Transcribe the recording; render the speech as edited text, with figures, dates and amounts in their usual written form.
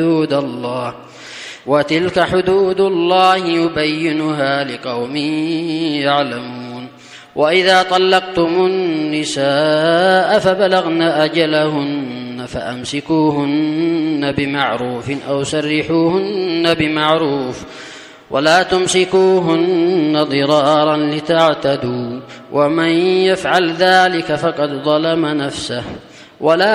حدود الله وتلك حدود الله يبينها لقوم يعلمون. وإذا طلقتم النساء فبلغن أجلهن فأمسكوهن بمعروف أو سرحوهن بمعروف ولا تمسكوهن ضرارا لتعتدوا ومن يفعل ذلك فقد ظلم نفسه. ولا